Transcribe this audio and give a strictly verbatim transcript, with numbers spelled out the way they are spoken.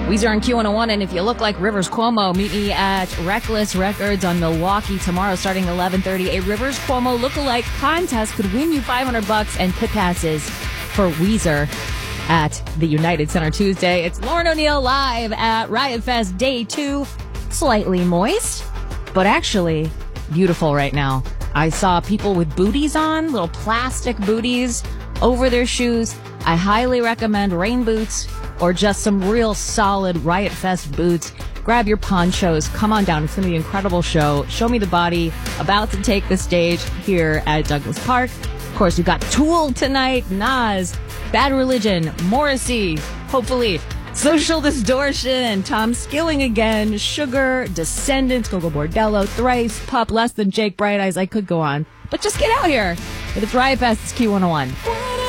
Weezer on Q one oh one, and if you look like Rivers Cuomo, meet me at Reckless Records on Milwaukee tomorrow starting eleven thirty. A Rivers Cuomo lookalike contest could win you five hundred bucks and pit passes for Weezer at the United Center Tuesday. It's Lauren O'Neill live at Riot Fest Day two. Slightly moist, but actually beautiful right now. I saw people with booties on, little plastic booties over their shoes. I highly recommend rain boots or just some real solid Riot Fest boots. Grab your ponchos. Come on down. It's going to be an incredible show. Show Me the Body about to take the stage here at Douglas Park. Of course, we've got Tool tonight, Nas, Bad Religion, Morrissey, hopefully Social Distortion, Tom Skilling again, Sugar, Descendants, Gogo Bordello, Thrice, Pup, Less Than Jake, Bright Eyes. I could go on. But just get out here. If it's Riot Fest, it's Q one oh one.